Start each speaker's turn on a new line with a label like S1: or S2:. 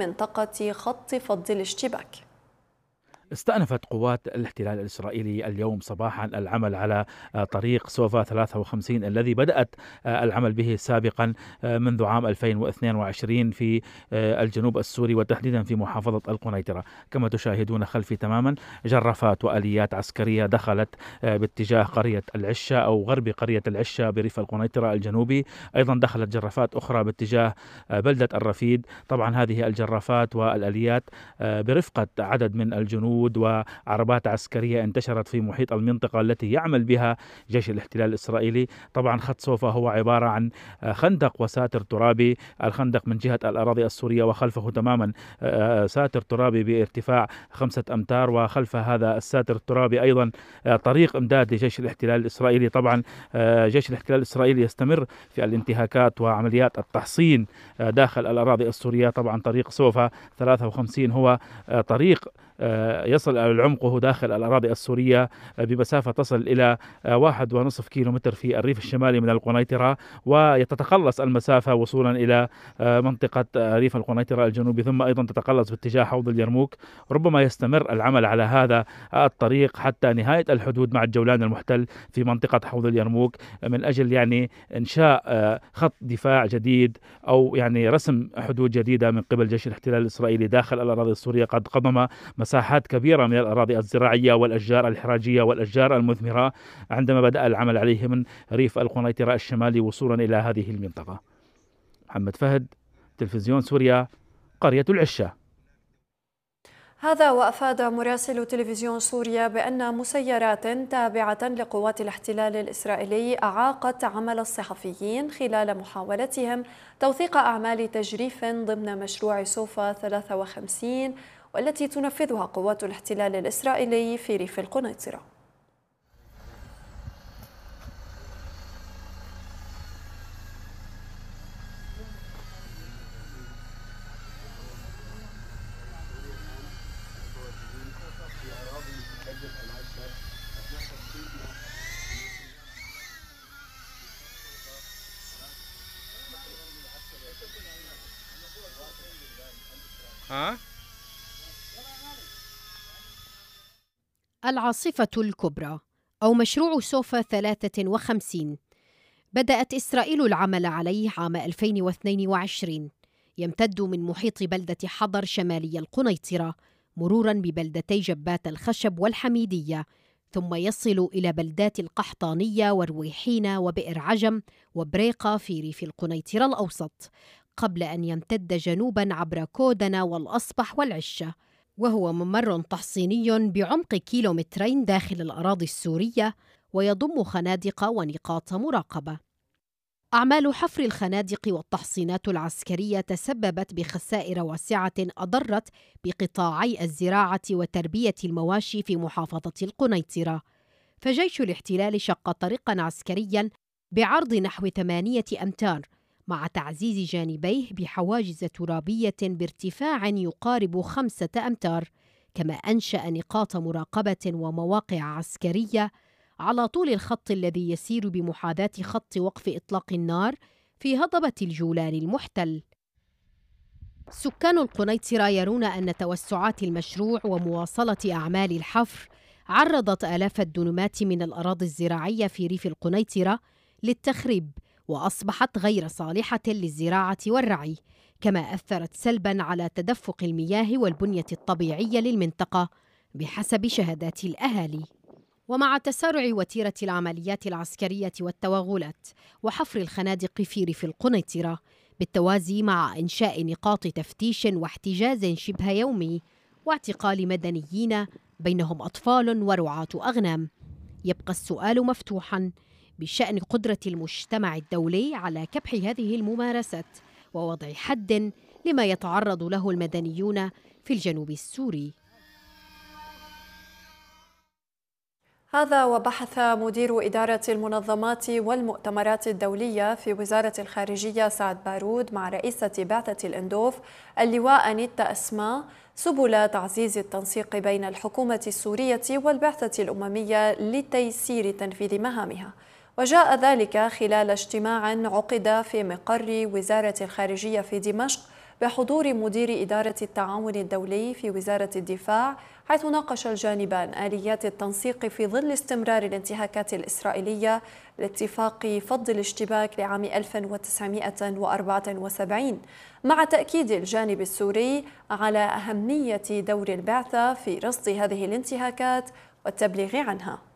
S1: منطقة خط فض الاشتباك.
S2: استأنفت قوات الاحتلال الإسرائيلي اليوم صباحا العمل على طريق سوفا 53 الذي بدأت العمل به سابقا منذ عام 2022 في الجنوب السوري وتحديدا في محافظة القنيطرة. كما تشاهدون خلفي تماما جرافات وآليات عسكرية دخلت باتجاه قرية العشة أو غرب قرية العشة بريف القنيطرة الجنوبي. أيضا دخلت جرافات أخرى باتجاه بلدة الرفيد. طبعا هذه الجرافات والآليات برفقة عدد من الجنود وعربات عسكرية انتشرت في محيط المنطقة التي يعمل بها جيش الاحتلال الإسرائيلي. طبعا خط سوفا هو عبارة عن خندق وساتر ترابي، الخندق من جهة الأراضي السورية وخلفه تماما ساتر ترابي بارتفاع 5 أمتار، وخلف هذا الساتر الترابي أيضا طريق إمداد لجيش الاحتلال الإسرائيلي. طبعا جيش الاحتلال الإسرائيلي يستمر في الانتهاكات وعمليات التحصين داخل الأراضي السورية. طبعا طريق سوفا 53 هو طريق يصل عمقه داخل الأراضي السورية بمسافة تصل إلى 1.5 كيلومتر في الريف الشمالي من القنيطرة، ويتتقلص المسافة وصولا إلى منطقة ريف القنيطرة الجنوبي، ثم أيضا تتقلص باتجاه حوض اليرموك. ربما يستمر العمل على هذا الطريق حتى نهاية الحدود مع الجولان المحتل في منطقة حوض اليرموك، من أجل إنشاء خط دفاع جديد أو رسم حدود جديدة من قبل جيش الاحتلال الإسرائيلي داخل الأراضي السورية. قد قضم مساحات كبيرة من الأراضي الزراعية والأشجار الحراجية والأشجار المثمرة عندما بدأ العمل عليه من ريف القنيطرة الشمالي وصولا إلى هذه المنطقة. محمد فهد، تلفزيون سوريا، قرية العشة.
S1: هذا وأفاد مراسل تلفزيون سوريا بأن مسيرات تابعة لقوات الاحتلال الإسرائيلي أعاقت عمل الصحفيين خلال محاولتهم توثيق أعمال تجريف ضمن مشروع سوفا 53 والتي تنفذها قوات الاحتلال الإسرائيلي في ريف القنيطرة.
S3: العاصفة الكبرى أو مشروع سوفا 53 بدأت إسرائيل العمل عليه عام 2022، يمتد من محيط بلدة حضر شمالي القنيطرة مرورا ببلدتي جبات الخشب والحميدية، ثم يصل إلى بلدات القحطانية ورويحينة وبئر عجم وبريقة في ريف القنيطرة الأوسط، قبل أن يمتد جنوبا عبر كودنة والأصبح والعشة، وهو ممر تحصيني بعمق 2 كيلومترين داخل الأراضي السورية، ويضم خنادق ونقاط مراقبة. أعمال حفر الخنادق والتحصينات العسكرية تسببت بخسائر واسعة أضرت بقطاعي الزراعة وتربية المواشي في محافظة القنيطرة، فجيش الاحتلال شق طريقا عسكريا بعرض نحو 8 أمتار مع تعزيز جانبيه بحواجز ترابية بارتفاع يقارب 5 أمتار، كما أنشأ نقاط مراقبة ومواقع عسكرية على طول الخط الذي يسير بمحاذاة خط وقف إطلاق النار في هضبة الجولان المحتل. سكان القنيطرة يرون أن توسعات المشروع ومواصلة أعمال الحفر عرضت آلاف الدنومات من الأراضي الزراعية في ريف القنيطرة للتخريب، وأصبحت غير صالحة للزراعة والرعي، كما أثرت سلباً على تدفق المياه والبنية الطبيعية للمنطقة بحسب شهادات الأهالي. ومع تسارع وتيرة العمليات العسكرية والتوغلات وحفر الخنادق في ريف القنيطرة بالتوازي مع إنشاء نقاط تفتيش واحتجاز شبه يومي واعتقال مدنيين بينهم أطفال ورعاة أغنام، يبقى السؤال مفتوحاً بشأن قدرة المجتمع الدولي على كبح هذه الممارسات ووضع حد لما يتعرض له المدنيون في الجنوب السوري.
S1: هذا وبحث مدير إدارة المنظمات والمؤتمرات الدولية في وزارة الخارجية سعد بارود مع رئيسة بعثة الإندوف اللواء نيتا أسماء سبل تعزيز التنسيق بين الحكومة السورية والبعثة الأممية لتيسير تنفيذ مهامها، وجاء ذلك خلال اجتماع عقد في مقر وزارة الخارجية في دمشق بحضور مدير إدارة التعاون الدولي في وزارة الدفاع، حيث ناقش الجانبان آليات التنسيق في ظل استمرار الانتهاكات الإسرائيلية لاتفاق فض الاشتباك لعام 1974، مع تأكيد الجانب السوري على أهمية دور البعثة في رصد هذه الانتهاكات والتبليغ عنها.